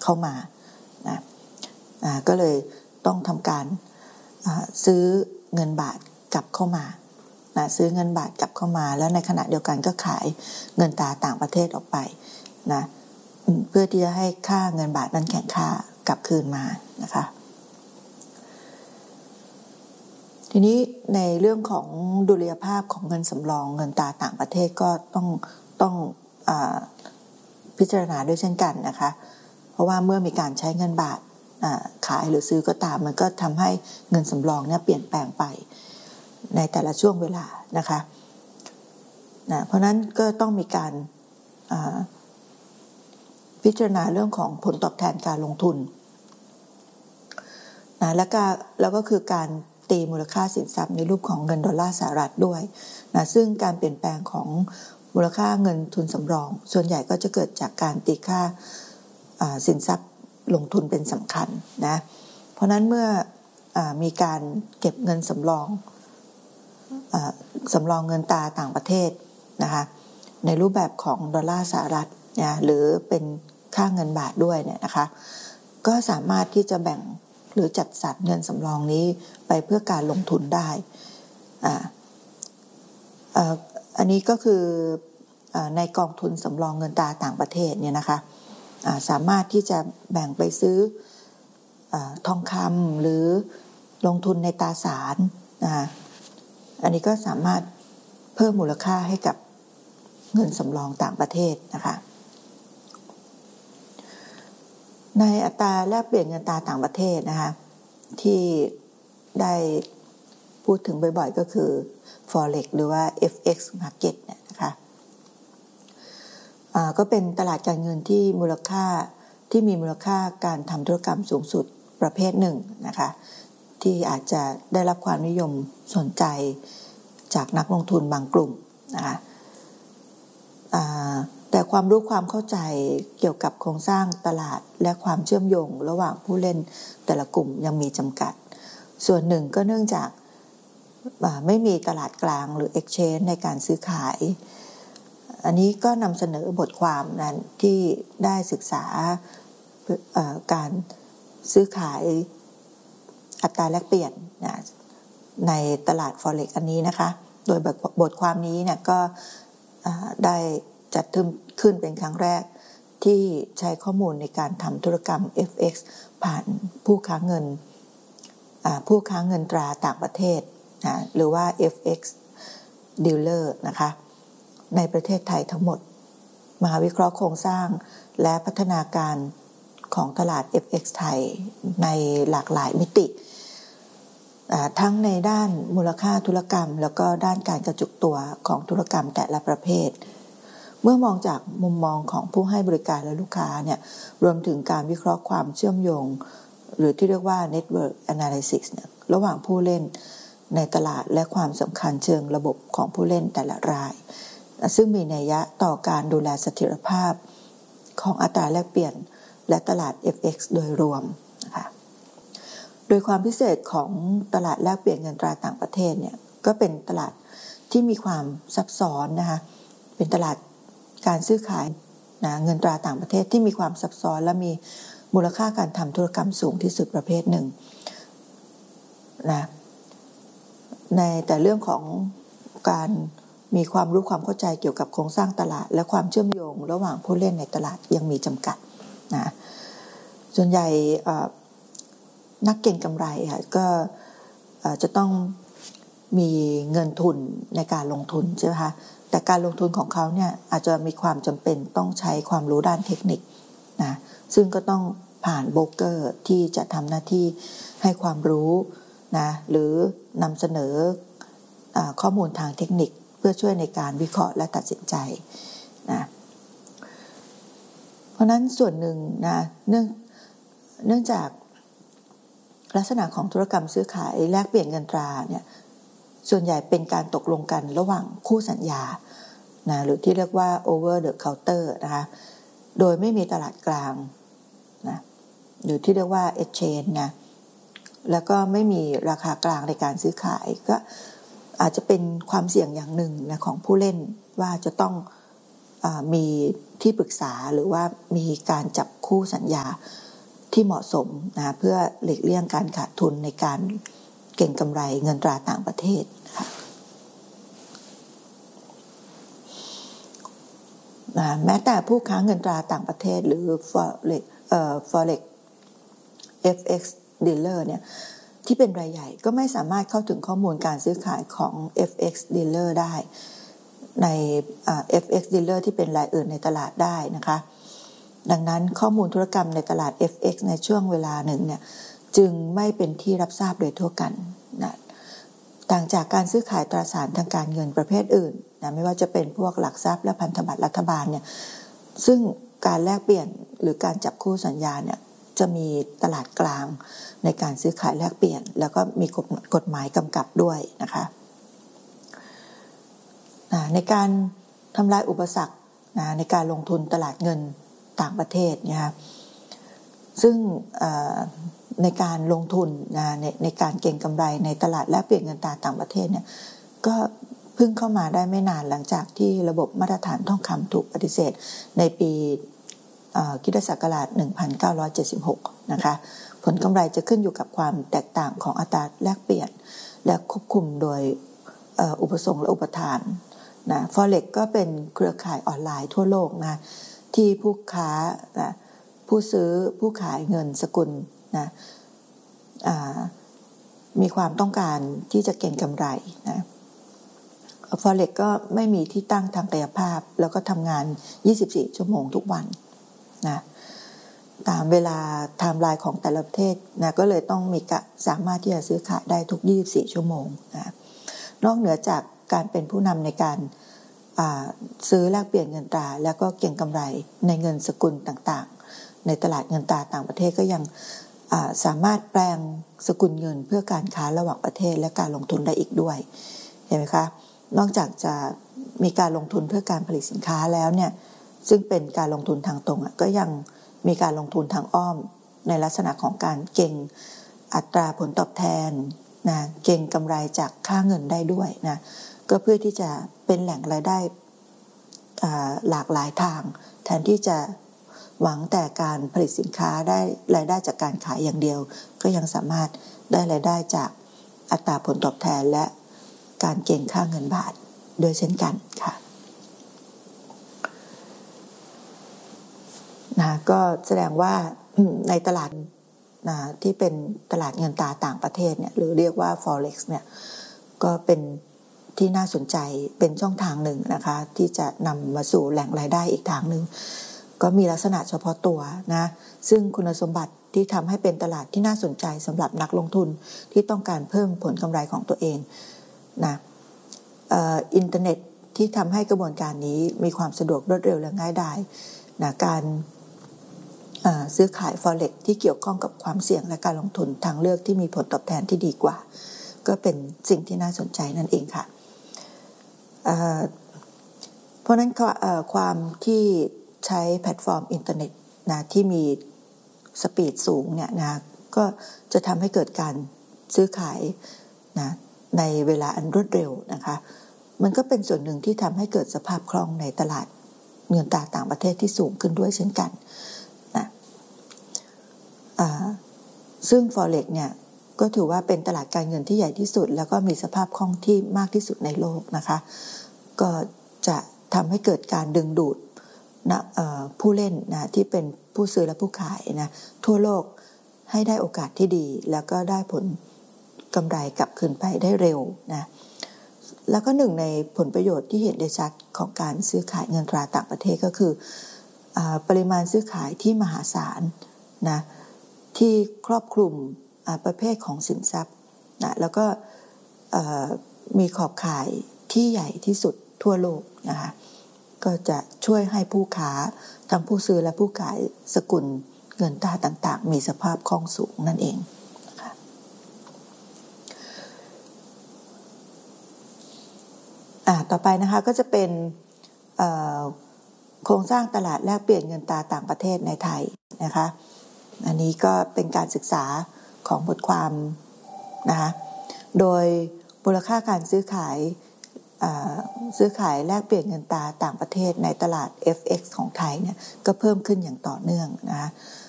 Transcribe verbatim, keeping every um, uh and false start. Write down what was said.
เข้ามานะก็เลยต้องทำการซื้อเงินบาทกลับเข้ามานะซื้อเงินบาทกลับเข้ามาแล้วในขณะเดียวกันก็ขายเงินตราต่างประเทศออกไปนะเพื่อที่จะให้ค่าเงินบาทนั้นแข็งค่ากลับคืนมานะคะทีนี้ในเรื่องของดุลยภาพของเงินสำรองเงินตราต่างประเทศก็ต้องต้องอ่าพิจารณาด้วยเช่นกันนะคะเพราะว่าเมื่อมีการใช้เงินบาทขายหรือซื้อก็ตามมันก็ทำให้เงินสำรองเนี่ยเปลี่ยนแปลงไปในแต่ละช่วงเวลานะคะนะเพราะนั้นก็ต้องมีการพิจารณาเรื่องของผลตอบแทนการลงทุนนะแล้วก็แล้วก็คือการตีมูลค่าสินทรัพย์ในรูปของเงินดอลลาร์สหรัฐด้วยนะซึ่งการเปลี่ยนแปลงของมูลค่าเงินทุนสำรองส่วนใหญ่ก็จะเกิดจากการตีค่าสินทรัพย์ลงทุนเป็นสำคัญนะเพราะนั้นเมื่ออมีการเก็บเงินสำรองสำรองเงินตราต่างประเทศนะคะในรูปแบบของดอลลาร์สหรัฐนะหรือเป็นค่าเงินบาทด้วยเนี่ยนะคะก็สามารถที่จะแบ่งหรือจัดสรรเงินสำรองนี้ไปเพื่อการลงทุนได้อ่าอันนี้ก็คือในกองทุนสำรองเงินตราต่างประเทศเนี่ยนะคะสามารถที่จะแบ่งไปซื้อทองคำหรือลงทุนในตราสารนะคะอันนี้ก็สามารถเพิ่มมูลค่าให้กับเงินสำรองต่างประเทศนะคะในอัตราแลกเปลี่ยนเงินตราต่างประเทศนะคะที่ได้พูดถึงบ่อยๆก็คือ Forex หรือว่า เอฟ เอ็กซ์ Market เนี่ยนะคะก็เป็นตลาดการเงินที่มูลค่าที่มีมูลค่าการทำธุรกรรมสูงสุดประเภทหนึ่งนะคะที่อาจจะได้รับความนิยมสนใจจากนักลงทุนบางกลุ่มนะคะแต่ความรู้ความเข้าใจเกี่ยวกับโครงสร้างตลาดและความเชื่อมโยงระหว่างผู้เล่นแต่ละกลุ่มยังมีจำกัดส่วนหนึ่งก็เนื่องจากไม่มีตลาดกลางหรือ Exchange ในการซื้อขายอันนี้ก็นำเสนอบทความนั้นที่ได้ศึกษาการซื้อขายอัตราแลกเปลี่ยนในตลาด Forex อันนี้นะคะโดยบทความนี้เนี่ยก็ได้จัดขึ้นเป็นครั้งแรกที่ใช้ข้อมูลในการทำธุรกรรม เอฟ เอ็กซ์ ผ่านผู้ค้าเงินผู้ค้าเงินตราต่างประเทศนะหรือว่า เอฟ เอ็กซ์ Dealer นะคะในประเทศไทยทั้งหมดมาวิเคราะห์โครงสร้างและพัฒนาการของตลาด เอฟ เอ็กซ์ ไทยในหลากหลายมิติทั้งในด้านมูลค่าธุรกรรมแล้วก็ด้านการกระจุกตัวของธุรกรรมแต่ละประเภทเมื่อมองจากมุมมองของผู้ให้บริการและลูกค้าเนี่ยรวมถึงการวิเคราะห์ความเชื่อมโยงหรือที่เรียกว่า Network Analysis เนี่ยระหว่างผู้เล่นในตลาดและความสำคัญเชิงระบบของผู้เล่นแต่ละรายซึ่งมีนัยยะต่อการดูแลเสถียรภาพของอัตราแลกเปลี่ยนและตลาด เอฟ เอ็กซ์ โดยรวมนะคะโดยความพิเศษของตลาดแลกเปลี่ยนเงินตราต่างประเทศเนี่ยก็เป็นตลาดที่มีความซับซ้อนนะคะเป็นตลาดการซื้อขายนะเงินตราต่างประเทศที่มีความซับซ้อนและมีมูลค่าการทำธุรกรรมสูงที่สุดประเภทหนึ่งนะในแต่เรื่องของการมีความรู้ความเข้าใจเกี่ยวกับโครงสร้างตลาดและความเชื่อมโยงระหว่างผู้เล่นในตลาดยังมีจำกัดนะส่วนใหญ่นักเก็งกำไรค่ะก็จะต้องมีเงินทุนในการลงทุนใช่ไหมคะแต่การลงทุนของเขาเนี่ยอาจจะมีความจำเป็นต้องใช้ความรู้ด้านเทคนิคนะซึ่งก็ต้องผ่านโบรกเกอร์ที่จะทำหน้าที่ให้ความรู้นะหรือนำเสนอข้อมูลทางเทคนิคเพื่อช่วยในการวิเคราะห์และตัดสินใจนะเพราะนั้นส่วนหนึ่งนะเนื่องเนื่องจากลักษณะของธุรกรรมซื้อขายแลกเปลี่ยนเงินตราเนี่ยส่วนใหญ่เป็นการตกลงกันระหว่างคู่สัญญานะหรือที่เรียกว่า over the counter นะคะโดยไม่มีตลาดกลางนะหรือที่เรียกว่า exchange นะแล้วก็ไม่มีราคากลางในการซื้อขายก็อาจจะเป็นความเสี่ยงอย่างหนึ่งนะของผู้เล่นว่าจะต้องอมีที่ปรึกษาหรือว่ามีการจับคู่สัญญาที่เหมาะสมนะเพื่อหลีกเลี่ยงการขาดทุนในการเก็งกำไรเงินตราต่างประเทศค่ะนะแม้แต่ผู้ค้าเงินตราต่างประเทศหรือ forex เอ่อ forex เอฟ เอ็กซ์ dealer เนี่ยที่เป็นรายใหญ่ก็ไม่สามารถเข้าถึงข้อมูลการซื้อขายของ เอฟ เอ็กซ์ dealer ได้ใน เอฟ เอ็กซ์ dealer ที่เป็นรายอื่นในตลาดได้นะคะดังนั้นข้อมูลธุรกรรมในตลาด เอฟ เอ็กซ์ ในช่วงเวลาหนึ่งเนี่ยจึงไม่เป็นที่รับทราบโดยทั่วกันนะต่างจากการซื้อขายตราสารทางการเงินประเภทอื่นนะไม่ว่าจะเป็นพวกหลักทรัพย์และพันธบัตรรัฐบาลเนี่ยซึ่งการแลกเปลี่ยนหรือการจับคู่สัญญาเนี่ยจะมีตลาดกลางในการซื้อขายแลกเปลี่ยนแล้วก็มีกฎหมายกำกับด้วยนะคะในการทำลายอุปสรรคในการลงทุนตลาดเงินต่างประเทศนะคะซึ่งในการลงทุนในในการเก็งกำไรในตลาดแลกเปลี่ยนเงินตราต่างประเทศเนี่ยก็เพิ่งเข้ามาได้ไม่นานหลังจากที่ระบบมาตรฐานทองคำถูกปฏิเสธในปีคริสตศักราชหนึ่งพันเก้าร้อยเจ็ดสิบหกนะคะผลกำไรจะขึ้นอยู่กับความแตกต่างของอัตราแลกเปลี่ยนและควบคุมโดยอุปสงค์และอุปทานนะ Forex ก็เป็นเครือข่ายออนไลน์ทั่วโลกนะที่ผู้ค้านะผู้ซื้อผู้ขายเงินสกุลนะมีความต้องการที่จะเก็งกำไรนะ Forex ก็ไม่มีที่ตั้งทางกายภาพแล้วก็ทำงานยี่สิบสี่ชั่วโมงทุกวันนะตามเวลาไทม์ไลน์ของแต่ละประเทศนะก็เลยต้องมีสามารถที่จะซื้อขายได้ทุกยี่สิบสี่ชั่วโมงนะนอกเหนือจากการเป็นผู้นำในการซื้อแลกเปลี่ยนเงินตราแล้วก็เก็งกำไรในเงินสกุลต่างๆในตลาดเงินตราต่างประเทศก็ยังสามารถแปลงสกุลเงินเพื่อการค้าระหว่างประเทศและการลงทุนได้อีกด้วยเห็นไหมคะนอกจากจะมีการลงทุนเพื่อการผลิตสินค้าแล้วเนี่ยซึ่งเป็นการลงทุนทางตรงก็ยังมีการลงทุนทางอ้อมในลักษณะของการเก็งอัตราผลตอบแทนนะเก็งกำไรจากค่าเงินได้ด้วยนะก็เพื่อที่จะเป็นแหล่งรายได้หลากหลายทางแทนที่จะหวังแต่การผลิตสินค้าได้รายได้จากการขายอย่างเดียวก็ยังสามารถได้รายได้จากอัตราผลตอบแทนและการเก็งค่าเงินบาทด้วยเช่นกันค่ะนะก็แสดงว่าในตลาดนะที่เป็นตลาดเงินตราต่างประเทศเนี่ยหรือเรียกว่า Forex เนี่ยก็เป็นที่น่าสนใจเป็นช่องทางหนึ่งนะคะที่จะนำมาสู่แหล่งรายได้อีกทางหนึ่งก็มีลักษณะเฉพาะตัวนะซึ่งคุณสมบัติที่ทำให้เป็นตลาดที่น่าสนใจสำหรับนักลงทุนที่ต้องการเพิ่มผลกำไรของตัวเองนะอินเทอร์เน็ตที่ทำให้กระบวนการนี้มีความสะดวกรวดเร็วและง่ายดายนะการซื้อขาย Forex ที่เกี่ยวข้องกับความเสี่ยงและการลงทุนทางเลือกที่มีผลตอบแทนที่ดีกว่าก็เป็นสิ่งที่น่าสนใจนั่นเองค่ะเพราะนั้นความที่ใช้แพลตฟอร์มอินเทอร์เน็ตนะที่มีสปีดสูงเนี่ยนะก็จะทำให้เกิดการซื้อขายนะในเวลาอันรวดเร็วนะคะมันก็เป็นส่วนหนึ่งที่ทำให้เกิดสภาพคล่องในตลาดเงินตราต่างประเทศที่สูงขึ้นด้วยเช่นกันนะซึ่ง Forex เนี่ยก็ถือว่าเป็นตลาดการเงินที่ใหญ่ที่สุดแล้วก็มีสภาพคล่องที่มากที่สุดในโลกนะคะก็จะทำให้เกิดการดึงดูดนะผู้เล่นนะที่เป็นผู้ซื้อและผู้ขายนะทั่วโลกให้ได้โอกาสที่ดีแล้วก็ได้ผลกำไรกลับคืนไปได้เร็วนะแล้วก็หนึ่งในผลประโยชน์ที่เห็นได้ชัดของการซื้อขายเงินตราต่างประเทศก็คือปริมาณซื้อขายที่มหาศาลนะที่ครอบคลุมประเภทของสินทรัพย์นะแล้วก็มีขอบข่ายที่ใหญ่ที่สุดทั่วโลกนะคะก็จะช่วยให้ผู้ค้าทั้งผู้ซื้อและผู้ขายสกุลเงินตราต่างๆมีสภาพคล่องสูงนั่นเองนะคะอ่าต่อไปนะคะก็จะเป็นโครงสร้างตลาดแลกเปลี่ยนเงินตราต่างประเทศในไทยนะคะอันนี้ก็เป็นการศึกษาของบทความนะคะโดยมูลค่าการซื้อขายซื้อขายแลกเปลี่ยนเงินตราต่างประเทศในตลาด เอฟ เอ็กซ์ ของไทยเนี่ยก็เพิ่มขึ้นอย่างต่อเนื่องนะคะ